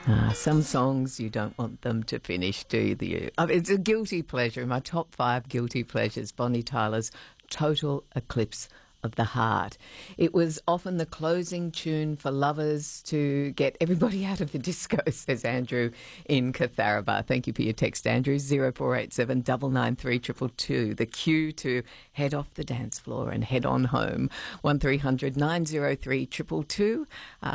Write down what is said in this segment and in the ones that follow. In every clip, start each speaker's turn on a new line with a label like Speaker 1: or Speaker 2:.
Speaker 1: Some songs you don't want them to finish, do you? I mean, it's a guilty pleasure. My top 5 guilty pleasures, Bonnie Tyler's Total Eclipse of the Heart. It was often the closing tune for lovers to get everybody out of the disco, says Andrew in Catharaba. Thank you for your text, Andrew. 0487 993 222. The cue to head off the dance floor and head on home. 1300 903 222.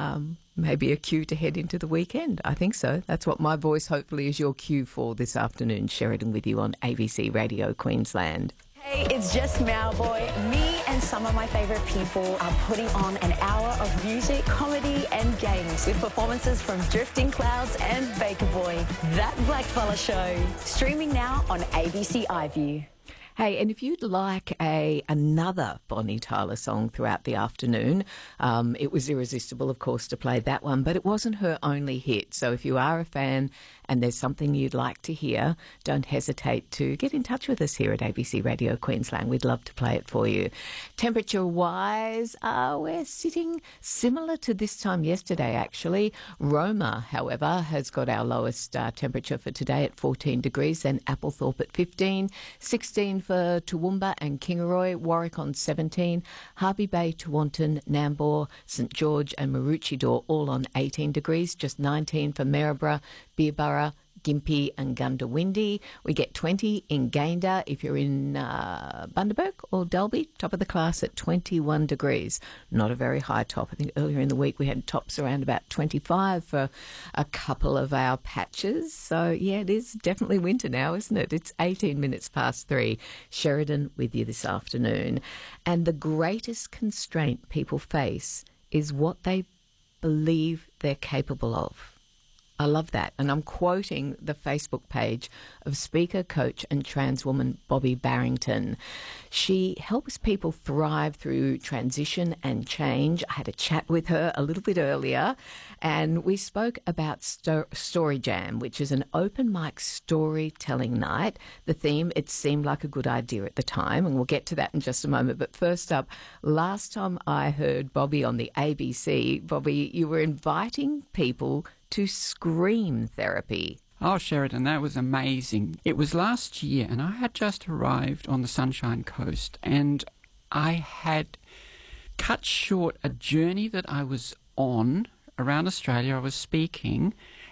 Speaker 1: Maybe a cue to head into the weekend. I think so. That's what my voice hopefully is your cue for this afternoon. Sheridan with you on ABC Radio Queensland.
Speaker 2: Hey, it's Jess Mauboy. Me and some of my favourite people are putting on an hour of music, comedy and games with performances from Drifting Clouds and Baker Boy. That Blackfella Show. Streaming now on ABC iView.
Speaker 1: Hey, and if you'd like another Bonnie Tyler song throughout the afternoon, it was irresistible, of course, to play that one, but it wasn't her only hit. So if you are a fan and there's something you'd like to hear, don't hesitate to get in touch with us here at ABC Radio Queensland. We'd love to play it for you. Temperature-wise, we're sitting similar to this time yesterday, actually. Roma, however, has got our lowest temperature for today at 14 degrees, then Applethorpe at 15, 16 for Toowoomba and Kingaroy, Warwick on 17, Harvey Bay, Tewantin, Nambour, St George and Maroochydore all on 18 degrees, just 19 for Maryborough, Beerburra, Gympie and Gundawindi. We get 20 in Gayndah. If you're in Bundaberg or Dalby, top of the class at 21 degrees. Not a very high top. I think earlier in the week we had tops around about 25 for a couple of our patches. So, yeah, it is definitely winter now, isn't it? It's 18 minutes past 3. Sheridan with you this afternoon. And the greatest constraint people face is what they believe they're capable of. I love that. And I'm quoting the Facebook page of speaker, coach and trans woman Bobby Barrington. She helps people thrive through transition and change. I had a chat with her a little bit earlier and we spoke about Story Jam, which is an open mic storytelling night. The theme, it seemed like a good idea at the time, and we'll get to that in just a moment. But first up, last time I heard Bobby on the ABC, Bobby, you were inviting people to scream therapy.
Speaker 3: Oh, Sheridan, that was amazing. It was last year and I had just arrived on the Sunshine Coast and I had cut short a journey that I was on around Australia. I was speaking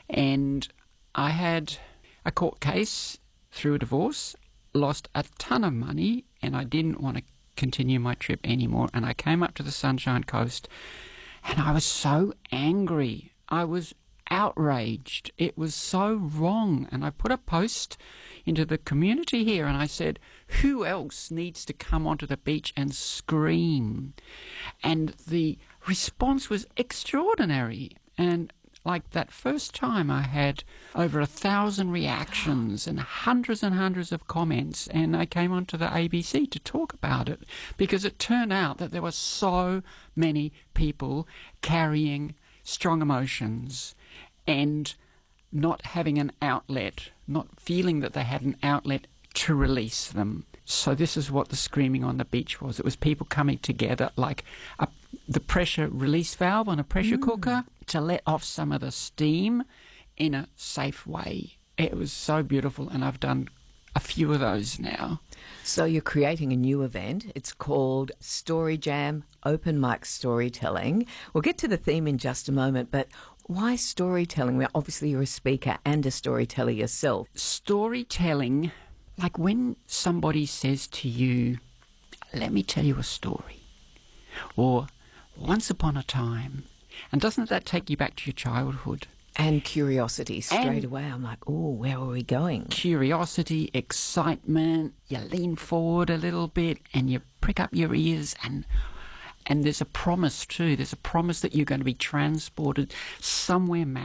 Speaker 3: and I had a court case through a divorce, lost a ton of money and I didn't want to continue my trip anymore. And I came up to the Sunshine Coast and I was so angry. I was outraged. It was so wrong. And I put a post into the community here and I said, who else needs to come onto the beach and scream? And the response was extraordinary. And like that first time I had over 1,000 reactions and hundreds of comments, and I came onto the ABC to talk about it because it turned out that there were so many people carrying strong emotions and not having an outlet, not feeling that they had an outlet to release them. So this is what the screaming on the beach was. It was people coming together like the pressure release valve on a pressure cooker to let off some of the steam in a safe way. It was so beautiful, and I've done a few of those now.
Speaker 1: So you're creating a new event. It's called Story Jam Open Mic Storytelling. We'll get to the theme in just a moment, but why storytelling? Well, obviously you're a speaker and a storyteller yourself.
Speaker 3: Storytelling, like when somebody says to you, let me tell you a story, or once upon a time, and doesn't that take you back to your childhood?
Speaker 1: And curiosity straight away. I'm like, oh, where are we going?
Speaker 3: Curiosity, excitement, you lean forward a little bit and you prick up your ears and there's a promise too. There's a promise that you're going to be transported somewhere magical.